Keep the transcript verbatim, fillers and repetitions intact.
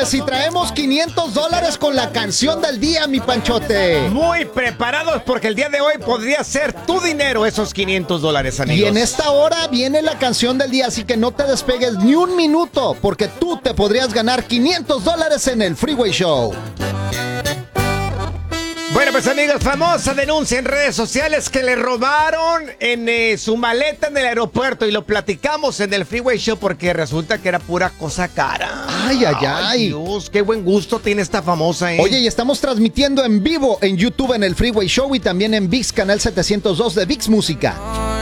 señores, y traemos quinientos dólares con la canción del día, mi Panchote. Muy preparados porque el día de hoy podría ser tu dinero esos quinientos dólares, amigos. Y en esta hora viene la canción del día, así que no te despegues ni un minuto, porque tú te podrías ganar quinientos dólares en el Freeway Show. Bueno, pues amigos, famosa denuncia en redes sociales que le robaron en eh, su maleta en el aeropuerto y lo platicamos en el Freeway Show porque resulta que era pura cosa cara. Ay, ay, ay. Ay, Dios, qué buen gusto tiene esta famosa, ¿eh? Oye, y estamos transmitiendo en vivo en YouTube en el Freeway Show y también en VIX Canal setecientos dos de VIX Música.